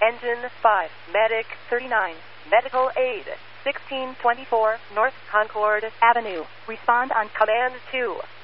Engine 5, Medic 39, Medical Aid 1624 North Concord Avenue. Respond on Command 2.